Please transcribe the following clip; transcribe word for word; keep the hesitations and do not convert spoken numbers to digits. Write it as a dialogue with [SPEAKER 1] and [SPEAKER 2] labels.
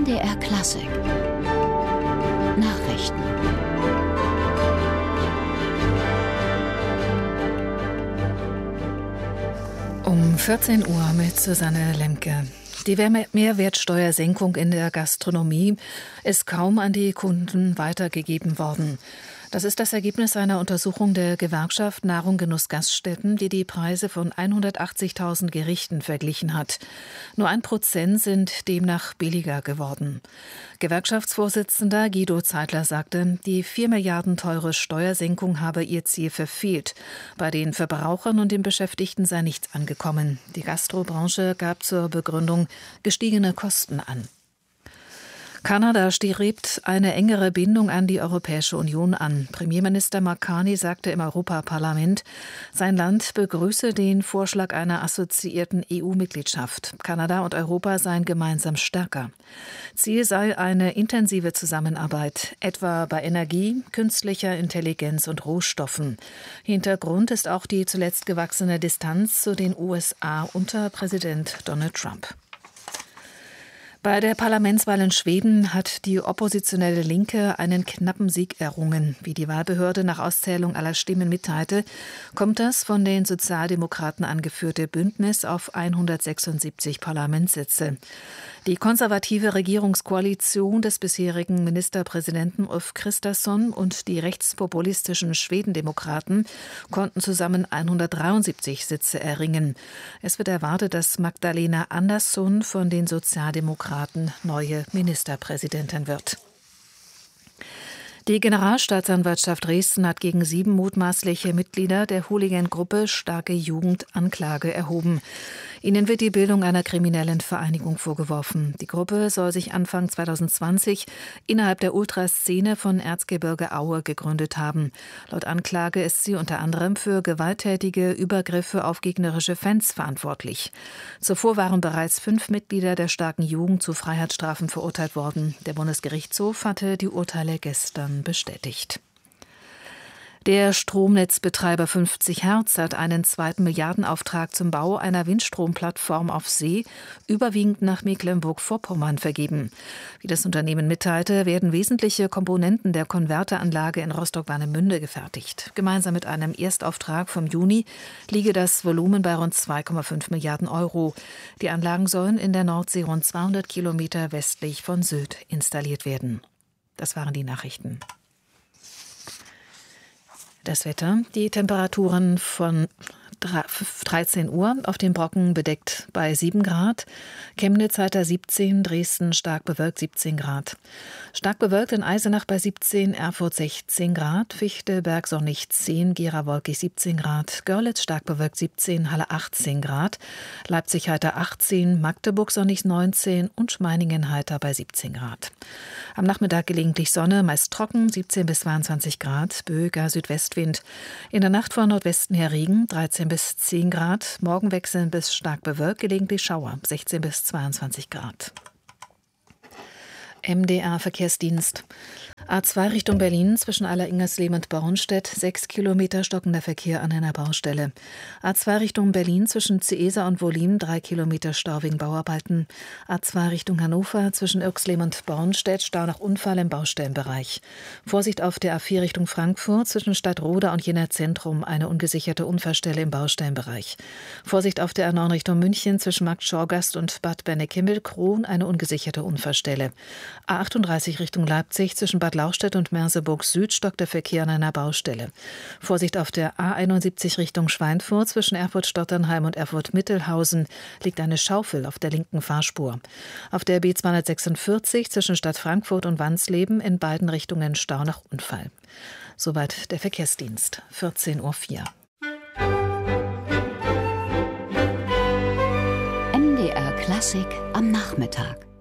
[SPEAKER 1] M D R Klassik Nachrichten.
[SPEAKER 2] Um vierzehn Uhr mit Susanne Lemke. Die Mehrwertsteuersenkung in der Gastronomie ist kaum an die Kunden weitergegeben worden. Das ist das Ergebnis einer Untersuchung der Gewerkschaft Nahrung Genuss Gaststätten, die die Preise von hundertachtzigtausend Gerichten verglichen hat. Nur ein Prozent sind demnach billiger geworden. Gewerkschaftsvorsitzender Guido Zeitler sagte, die vier Milliarden teure Steuersenkung habe ihr Ziel verfehlt. Bei den Verbrauchern und den Beschäftigten sei nichts angekommen. Die Gastrobranche gab zur Begründung gestiegene Kosten an. Kanada strebt eine engere Bindung an die Europäische Union an. Premierminister Mark Carney sagte im Europaparlament, sein Land begrüße den Vorschlag einer assoziierten E U-Mitgliedschaft. Kanada und Europa seien gemeinsam stärker. Ziel sei eine intensive Zusammenarbeit, etwa bei Energie, künstlicher Intelligenz und Rohstoffen. Hintergrund ist auch die zuletzt gewachsene Distanz zu den U S A unter Präsident Donald Trump. Bei der Parlamentswahl in Schweden hat die oppositionelle Linke einen knappen Sieg errungen. Wie die Wahlbehörde nach Auszählung aller Stimmen mitteilte, kommt das von den Sozialdemokraten angeführte Bündnis auf hundertsechsundsiebzig Parlamentssitze. Die konservative Regierungskoalition des bisherigen Ministerpräsidenten Ulf Kristersson und die rechtspopulistischen Schwedendemokraten konnten zusammen hundertdreiundsiebzig Sitze erringen. Es wird erwartet, dass Magdalena Andersson von den Sozialdemokraten neue Ministerpräsidentin wird. Die Generalstaatsanwaltschaft Dresden hat gegen sieben mutmaßliche Mitglieder der Hooligan-Gruppe Starke Jugend Anklage erhoben. Ihnen wird die Bildung einer kriminellen Vereinigung vorgeworfen. Die Gruppe soll sich Anfang zweitausendzwanzig innerhalb der Ultraszene von Erzgebirge Aue gegründet haben. Laut Anklage ist sie unter anderem für gewalttätige Übergriffe auf gegnerische Fans verantwortlich. Zuvor waren bereits fünf Mitglieder der Starken Jugend zu Freiheitsstrafen verurteilt worden. Der Bundesgerichtshof hatte die Urteile gestern bestätigt. Der Stromnetzbetreiber fünfzig Hertz hat einen zweiten Milliardenauftrag zum Bau einer Windstromplattform auf See überwiegend nach Mecklenburg-Vorpommern vergeben. Wie das Unternehmen mitteilte, werden wesentliche Komponenten der Konverteranlage in Rostock-Warnemünde gefertigt. Gemeinsam mit einem Erstauftrag vom Juni liege das Volumen bei rund zwei Komma fünf Milliarden Euro. Die Anlagen sollen in der Nordsee rund zweihundert Kilometer westlich von Sylt installiert werden. Das waren die Nachrichten. Das Wetter, die Temperaturen von dreizehn Uhr auf dem Brocken bedeckt bei sieben Grad, Chemnitz heiter siebzehn, Dresden stark bewölkt siebzehn Grad. Stark bewölkt in Eisenach bei siebzehn, Erfurt sechzehn Grad, Fichtelberg sonnig zehn, Gera wolkig siebzehn Grad, Görlitz stark bewölkt siebzehn, Halle achtzehn Grad, Leipzig heiter achtzehn, Magdeburg sonnig neunzehn und Schmeiningen heiter bei siebzehn Grad. Am Nachmittag gelegentlich Sonne, meist trocken, siebzehn bis zweiundzwanzig Grad, böiger Südwestwind. In der Nacht von Nordwesten her Regen, dreizehn bis zehn Grad, morgen wechseln bis stark bewölkt, gelegentlich Schauer, sechzehn bis zweiundzwanzig Grad. M D R Verkehrsdienst. A zwei Richtung Berlin zwischen Aller-Ingersleben und Bornstedt, sechs Kilometer stockender Verkehr an einer Baustelle. A zwei Richtung Berlin zwischen Ciesa und Wollin, drei Kilometer Stau wegen Bauarbeiten. A zwei Richtung Hannover zwischen Irxleben und Bornstedt, Stau nach Unfall im Baustellenbereich. Vorsicht auf der A vier Richtung Frankfurt zwischen Stadtroda und Jena Zentrum, eine ungesicherte Unfallstelle im Baustellenbereich. Vorsicht auf der A neun Richtung München zwischen Markt Schorgast und Bad Bennekimmel-Kron, eine ungesicherte Unfallstelle. A achtunddreißig Richtung Leipzig zwischen Bad Lauchstädt und Merseburg Süd stockt der Verkehr an einer Baustelle. Vorsicht auf der A einundsiebzig Richtung Schweinfurt zwischen Erfurt-Stotternheim und Erfurt-Mittelhausen liegt eine Schaufel auf der linken Fahrspur. Auf der B zweihundertsechsundvierzig zwischen Stadt Frankfurt und Wansleben in beiden Richtungen Stau nach Unfall. Soweit der Verkehrsdienst. vierzehn Uhr vier.
[SPEAKER 1] M D R Klassik am Nachmittag.